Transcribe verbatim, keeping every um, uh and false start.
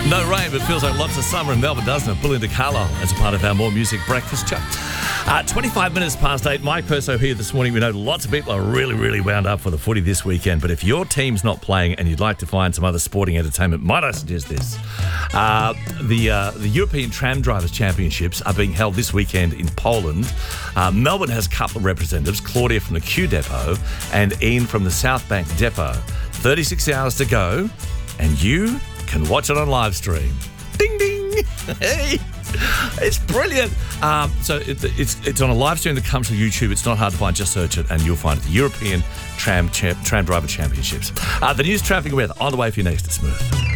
No rain, but feels like lots of summer in Melbourne, doesn't it? Belinda Carlisle as a part of our More Music Breakfast Show. Uh, twenty-five minutes past eight. Mike Perso here this morning. We know lots of people are really, really wound up for the footy this weekend. But if your team's not playing and you'd like to find some other sporting entertainment, might I suggest this? Uh, the uh, the European Tram Drivers Championships are being held this weekend in Poland. Uh, Melbourne has a couple of representatives, Claudia from the Q Depot and Ian from the South Bank Depot. thirty-six hours to go, and you can watch it on live stream. Ding, ding. Hey. It's brilliant. Um, so it, it's it's on a live stream that comes from YouTube. It's not hard to find. Just search it and you'll find it. The European Tram, Tram Driver Championships. Uh, the news, traffic, and weather on the way for you next. It's Smooth.